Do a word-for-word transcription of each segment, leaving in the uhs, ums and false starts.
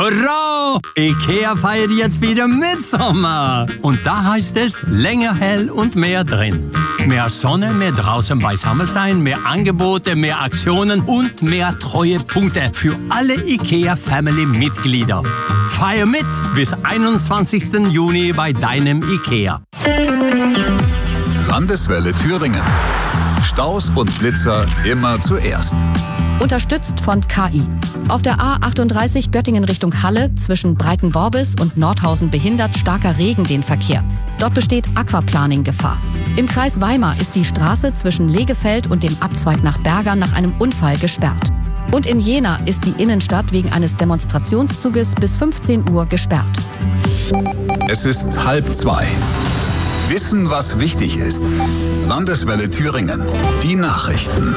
Hurra! IKEA feiert jetzt wieder Mitsommer. Und da heißt es länger hell und mehr drin. Mehr Sonne, mehr draußen beisammen sein, mehr Angebote, mehr Aktionen und mehr Treuepunkte für alle IKEA-Family-Mitglieder. Feier mit bis einundzwanzigsten Juni bei deinem IKEA. Landeswelle Thüringen. Staus und Blitzer immer zuerst. Unterstützt von K I. Auf der A achtunddreißig Göttingen Richtung Halle zwischen Breitenworbis und Nordhausen behindert starker Regen den Verkehr. Dort besteht Aquaplaning-Gefahr. Im Kreis Weimar ist die Straße zwischen Legefeld und dem Abzweig nach Berger nach einem Unfall gesperrt. Und in Jena ist die Innenstadt wegen eines Demonstrationszuges bis fünfzehn Uhr gesperrt. Es ist halb zwei. Wissen, was wichtig ist. Landeswelle Thüringen. Die Nachrichten.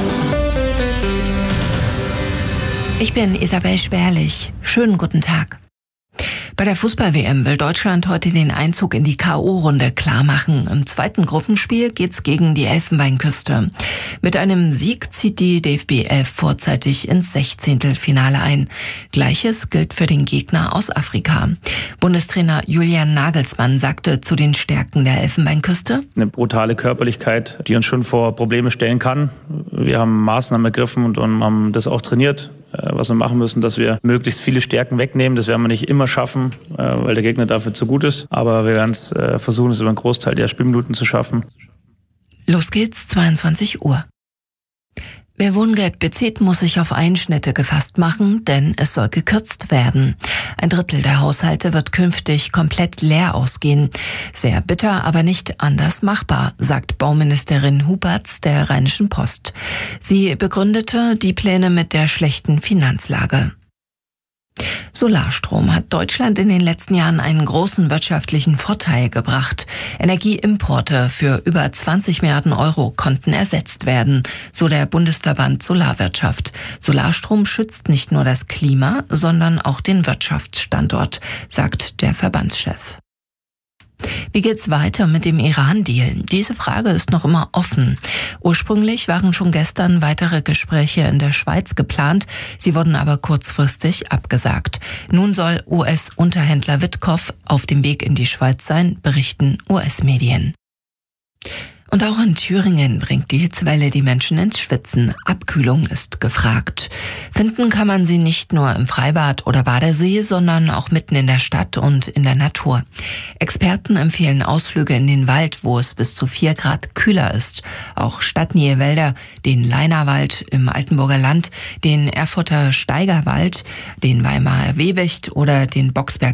Ich bin Isabel Spärlich. Schönen guten Tag. Bei der Fußball-W M will Deutschland heute den Einzug in die K O-Runde klarmachen. Im zweiten Gruppenspiel geht's gegen die Elfenbeinküste. Mit einem Sieg zieht die D F B elf vorzeitig ins Sechzehntelfinale ein. Gleiches gilt für den Gegner aus Afrika. Bundestrainer Julian Nagelsmann sagte zu den Stärken der Elfenbeinküste: Eine brutale Körperlichkeit, die uns schon vor Probleme stellen kann. Wir haben Maßnahmen ergriffen und haben das auch trainiert, was wir machen müssen, dass wir möglichst viele Stärken wegnehmen. Das werden wir nicht immer schaffen, weil der Gegner dafür zu gut ist. Aber wir werden es versuchen, es über einen Großteil der Spielminuten zu schaffen. Los geht's, zweiundzwanzig Uhr. Wer Wohngeld bezieht, muss sich auf Einschnitte gefasst machen, denn es soll gekürzt werden. Ein Drittel der Haushalte wird künftig komplett leer ausgehen. Sehr bitter, aber nicht anders machbar, sagt Bauministerin Huberts der Rheinischen Post. Sie begründete die Pläne mit der schlechten Finanzlage. Solarstrom hat Deutschland in den letzten Jahren einen großen wirtschaftlichen Vorteil gebracht. Energieimporte für über zwanzig Milliarden Euro konnten ersetzt werden, so der Bundesverband Solarwirtschaft. Solarstrom schützt nicht nur das Klima, sondern auch den Wirtschaftsstandort, sagt der Verbandschef. Wie geht's weiter mit dem Iran-Deal? Diese Frage ist noch immer offen. Ursprünglich waren schon gestern weitere Gespräche in der Schweiz geplant, sie wurden aber kurzfristig abgesagt. Nun soll U S-Unterhändler Witkoff auf dem Weg in die Schweiz sein, berichten U S-Medien. Und auch in Thüringen bringt die Hitzewelle die Menschen ins Schwitzen. Abkühlung ist gefragt. Finden kann man sie nicht nur im Freibad oder Badesee, sondern auch mitten in der Stadt und in der Natur. Experten empfehlen Ausflüge in den Wald, wo es bis zu vier Grad kühler ist. Auch stadtnähe Wälder, den Lainerwald im Altenburger Land, den Erfurter Steigerwald, den Weimarer Webicht oder den Boxberg